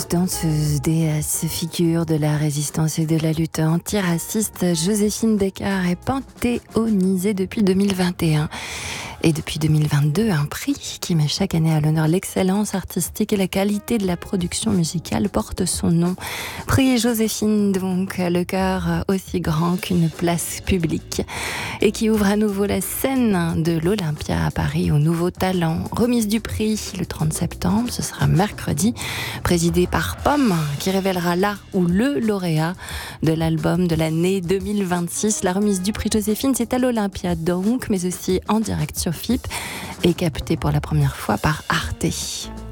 chanteuse, danseuse, déesse, figure de la résistance et de la lutte antiraciste, Joséphine Baker est panthéonisée depuis 2021. Et depuis 2022, un prix qui met chaque année à l'honneur l'excellence artistique et la qualité de la production musicale porte son nom. Prix Joséphine, donc, le cœur aussi grand qu'une place publique, et qui ouvre à nouveau la scène de l'Olympia à Paris aux nouveaux talents. Remise du prix le 30 septembre, ce sera mercredi, présidée par Pomme, qui révélera la ou le lauréat de l'album de l'année 2026. La remise du prix Joséphine, c'est à l'Olympia donc, mais aussi en direct sur FIP et captée pour la première fois par Arte.